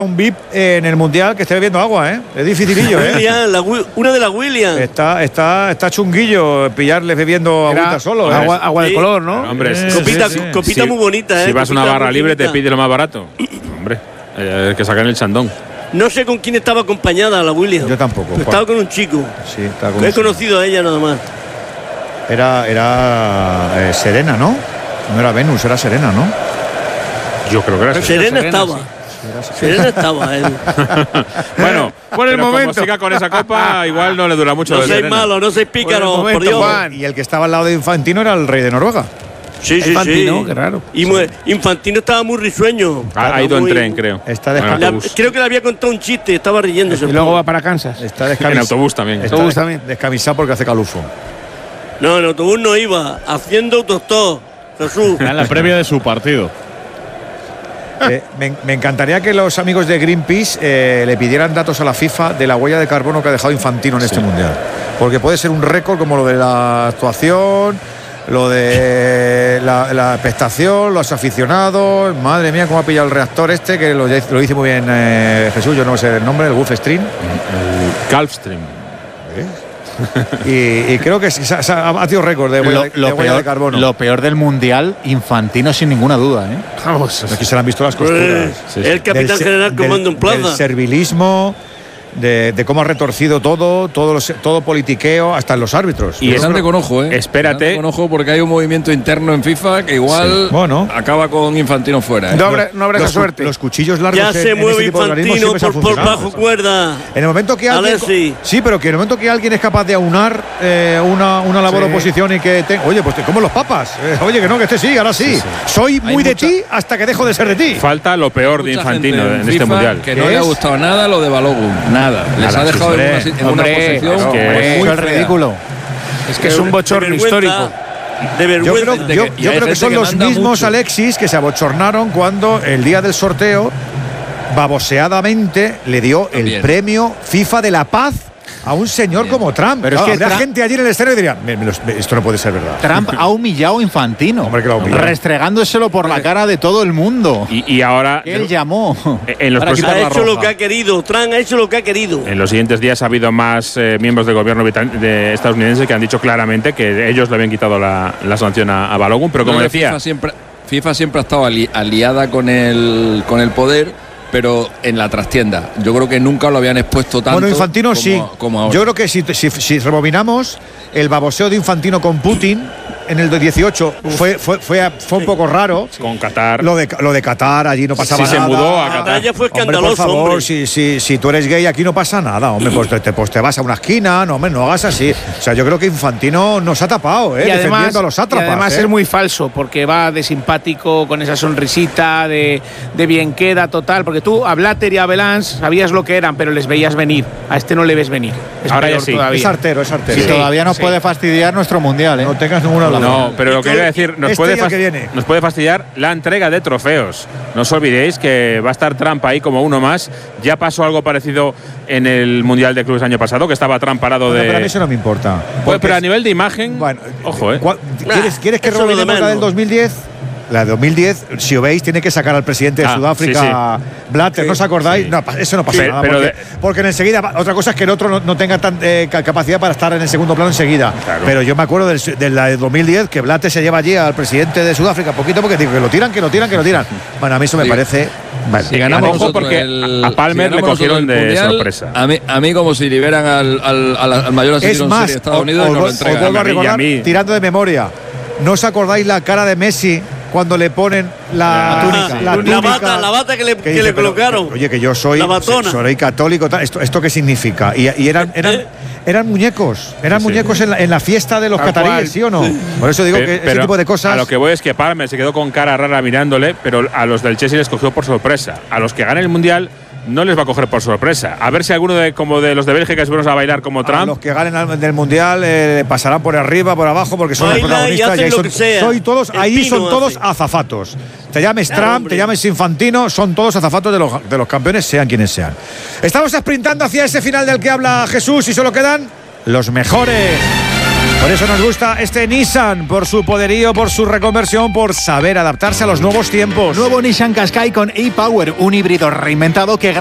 un VIP en el Mundial que esté bebiendo agua, ¿eh? Es dificilillo, ¿eh? Una de las Williams. Está chunguillo pillarles bebiendo agüita solo, ¿eh? Agua de color, ¿no? Hombre, copita muy bonita, ¿eh? Si vas a una barra libre te pide lo más barato. Hombre, que sacan el chandón. No sé con quién estaba acompañada la Williams. Yo tampoco. Estaba con un chico. Sí, estaba con He conocido a ella nada más. Era Serena, ¿no? No era Venus, era Serena, ¿no? Yo creo que era Serena estaba. Serena estaba. Bueno, por el momento. Como siga con esa copa, igual no le dura mucho. No seáis malo, no seáis pícaros, por Dios. Juan. Y el que estaba al lado de Infantino era el rey de Noruega. Sí. Infantino, qué raro. Y Infantino estaba muy risueño. Ha ido en tren, creo. Creo que le había contado un chiste, estaba riéndose. Y luego va para Kansas. Está en autobús también. Descamisado porque hace calufo. No, en autobús no iba, haciendo autostop. Jesús. En la previa de su partido. Me encantaría que los amigos de Greenpeace le pidieran datos a la FIFA de la huella de carbono que ha dejado Infantino en este Mundial. Porque puede ser un récord como lo de la actuación, lo de la expectación, los aficionados. Madre mía, cómo ha pillado el reactor este, que lo dice muy bien Jesús, yo no sé el nombre, el Gulfstream. El Gulfstream. Y creo que ha batido récord de huella de carbono. Lo peor del Mundial, Infantino sin ninguna duda, ¿eh? Vamos. Es que se le han visto las costuras. El capitán general comando en plaza. Del servilismo, de cómo ha retorcido todo politiqueo, hasta en los árbitros. Y grande con ojo, ¿eh? Espérate. Con ojo, porque hay un movimiento interno en FIFA que igual acaba con Infantino fuera, ¿eh? No habrá esa suerte. Los cuchillos largos. Ya se mueve Infantino por bajo cuerda. En el momento que alguien. Sí, pero que en el momento que alguien es capaz de aunar una labor oposición y que. Oye, pues como los papas. Oye, que no, que sí, ahora sí. Soy muy de ti hasta que dejo de ser de ti. Falta lo peor de Infantino en este Mundial. Que no le ha gustado nada lo de Balogun. Nada. Les ha dejado en una posición muy ridículo. Es que es un bochorno histórico. De vergüenza. Yo creo que son los mismos, Alexis, que se abochornaron cuando el día del sorteo baboseadamente le dio el premio FIFA de la Paz a un señor como Trump. Pero es que la gente allí en el exterior diría, esto no puede ser verdad. Trump ha humillado a Infantino. Hombre, que lo ha humillado. Restregándoselo por la cara de todo el mundo. Y ahora él llamó. Ha hecho lo que ha querido. Trump ha hecho lo que ha querido. En los siguientes días ha habido más miembros del gobierno estadounidense que han dicho claramente que ellos le habían quitado la sanción a Balogun. Pero como decía, FIFA siempre ha estado aliada con el poder, pero en la trastienda. Yo creo que nunca lo habían expuesto tanto. Bueno, Infantino como ahora. Yo creo que si rebobinamos, el baboseo de Infantino con Putin en el 18 fue un poco raro. Con Qatar. Lo de Qatar, allí no pasaba nada. Se mudó a Qatar. Ya fue escandaloso, por favor, si tú eres gay aquí no pasa nada, hombre, pues te vas a una esquina, no, hombre, no hagas así. O sea, yo creo que Infantino nos ha tapado, y además, defendiendo a los sátrapas. Y además es muy falso, porque va de simpático, con esa sonrisita, de bien queda total, porque tú a Blatter y a Belans sabías lo que eran, pero les veías venir. A este no le ves venir. Ahora ya sí. Es artero. Y todavía nos puede fastidiar nuestro Mundial, ¿eh? No tengas ninguna duda. No, pero lo que iba a decir, nos puede fastidiar la entrega de trofeos. No os olvidéis que va a estar Trump ahí como uno más. Ya pasó algo parecido en el Mundial de Clubes año pasado, que estaba Trump parado de. Pero a mí eso no me importa. Pero a nivel de imagen. Bueno, ojo, ¿Quieres que robemos la del 2010? La de 2010, si os veis, tiene que sacar al presidente de Sudáfrica, Blatter, ¿no os acordáis? No, eso no pasa nada. Porque enseguida, otra cosa es que el otro no tenga capacidad para estar en el segundo plano enseguida. Claro. Pero yo me acuerdo de la de 2010, que Blatter se lleva allí al presidente de Sudáfrica, poquito porque digo que lo tiran. Bueno, a mí eso me parece. Vale. Si ganamos porque a Palmer le cogieron de mundial, sorpresa. A mí como si liberan al mayor asesino en serie de Estados Unidos y nos lo entregan. Os vuelvo a recordar, tirando de memoria, ¿no os acordáis la cara de Messi cuando le ponen la túnica? La bata que le colocaron. Oye, que yo soy católico. ¿Esto qué significa? Y eran muñecos. Eran muñecos en la fiesta de los cataríes, ¿sí o no? Por eso digo que ese tipo de cosas. A lo que voy es que Palmer se quedó con cara rara mirándole, pero a los del Chelsea les cogió por sorpresa. A los que ganen el Mundial no les va a coger por sorpresa. A ver si alguno como de los de Bélgica se a bailar como Trump. Los que ganen del Mundial pasarán por arriba, por abajo, porque son los protagonistas. Ahí son todos azafatos. Te llames Trump, te llames Infantino, son todos azafatos de los campeones, sean quienes sean. Estamos sprintando hacia ese final del que habla Jesús y solo quedan los mejores. Por eso nos gusta este Nissan, por su poderío, por su reconversión, por saber adaptarse a los nuevos tiempos. Nuevo Nissan Qashqai con e-Power, un híbrido reinventado que